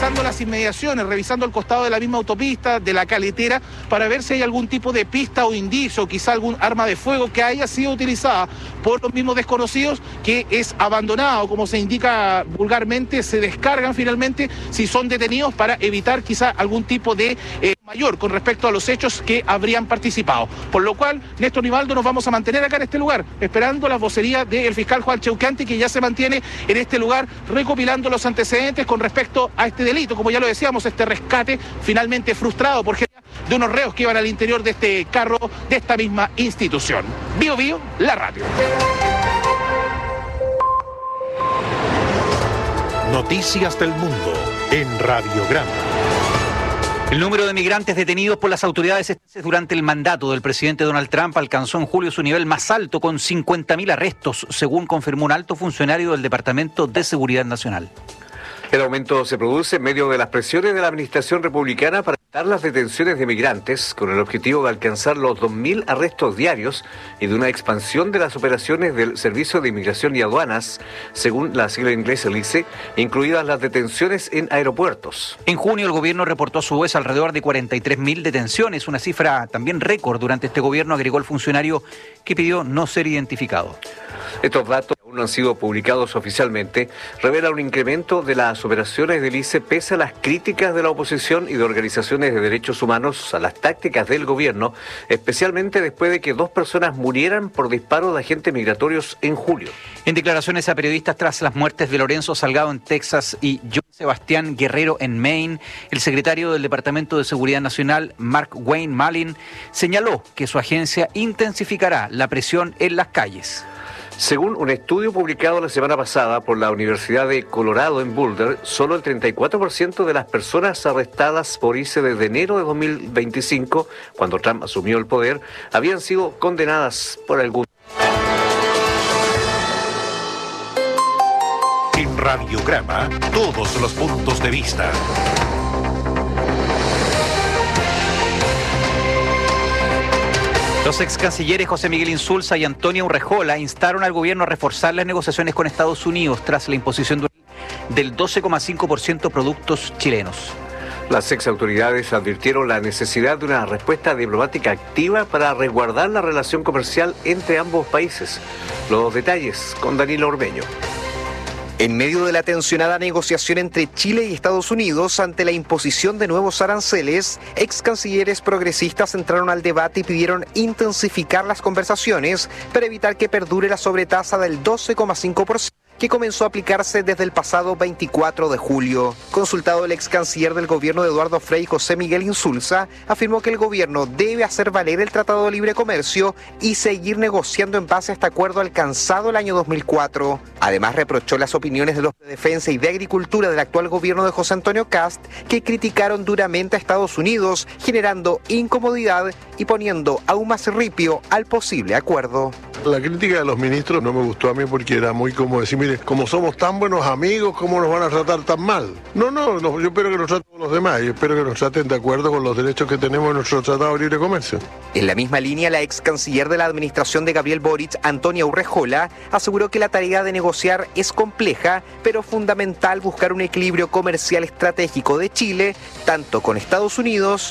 revisando las inmediaciones, revisando el costado de la misma autopista, de la caletera, para ver si hay algún tipo de pista o indicio, quizá algún arma de fuego que haya sido utilizada por los mismos desconocidos, que es abandonado, como se indica vulgarmente, se descargan finalmente si son detenidos para evitar quizá algún tipo de mayor con respecto a los hechos que habrían participado. Por lo cual, Néstor Nivaldo, nos vamos a mantener acá en este lugar, esperando la vocería del fiscal Juan Cheuqueanti, que ya se mantiene en este lugar recopilando los antecedentes con respecto a este delito, como ya lo decíamos, este rescate finalmente frustrado por de unos reos que iban al interior de este carro de esta misma institución. Bio Bio, la radio. Noticias del mundo en Radiograma. El número de migrantes detenidos por las autoridades estadounidenses durante el mandato del presidente Donald Trump alcanzó en julio su nivel más alto, con 50.000 arrestos, según confirmó un alto funcionario del Departamento de Seguridad Nacional. El aumento se produce en medio de las presiones de la administración republicana para evitar las detenciones de migrantes, con el objetivo de alcanzar los 2.000 arrestos diarios y de una expansión de las operaciones del Servicio de Inmigración y Aduanas, según la sigla inglesa LICE, incluidas las detenciones en aeropuertos. En junio el gobierno reportó a su vez alrededor de 43.000 detenciones, una cifra también récord durante este gobierno, agregó el funcionario, que pidió no ser identificado. Estos datos aún no han sido publicados oficialmente, revelan un incremento de las operaciones del ICE pese a las críticas de la oposición y de organizaciones de derechos humanos a las tácticas del gobierno, especialmente después de que 2 personas murieran por disparos de agentes migratorios en julio. En declaraciones a periodistas tras las muertes de Lorenzo Salgado en Texas y John Sebastián Guerrero en Maine, el secretario del Departamento de Seguridad Nacional, Mark Wayne Malin, señaló que su agencia intensificará la presión en las calles. Según un estudio publicado la semana pasada por la Universidad de Colorado en Boulder, solo el 34% de las personas arrestadas por ICE desde enero de 2025, cuando Trump asumió el poder, habían sido condenadas por algún. En Radiograma, todos los puntos de vista. Los ex cancilleres José Miguel Insulza y Antonio Urrejola instaron al gobierno a reforzar las negociaciones con Estados Unidos tras la imposición del 12,5% productos chilenos. Las ex autoridades advirtieron la necesidad de una respuesta diplomática activa para resguardar la relación comercial entre ambos países. Los detalles con Danilo Ormeño. En medio de la tensionada negociación entre Chile y Estados Unidos ante la imposición de nuevos aranceles, ex cancilleres progresistas entraron al debate y pidieron intensificar las conversaciones para evitar que perdure la sobretasa del 12,5%. Que comenzó a aplicarse desde el pasado 24 de julio. Consultado el ex canciller del gobierno de Eduardo Frei, José Miguel Insulza, afirmó que el gobierno debe hacer valer el Tratado de Libre Comercio y seguir negociando en base a este acuerdo alcanzado el año 2004. Además, reprochó las opiniones de los de Defensa y de Agricultura del actual gobierno de José Antonio Kast, que criticaron duramente a Estados Unidos, generando incomodidad y poniendo aún más ripio al posible acuerdo. La crítica de los ministros no me gustó a mí porque era muy como decir, mire, como somos tan buenos amigos, ¿cómo nos van a tratar tan mal? No, yo espero que nos traten los demás y espero que nos traten de acuerdo con los derechos que tenemos en nuestro Tratado de Libre Comercio. En la misma línea, la ex canciller de la administración de Gabriel Boric, Antonia Urrejola, aseguró que la tarea de negociar es compleja, pero fundamental buscar un equilibrio comercial estratégico de Chile, tanto con Estados Unidos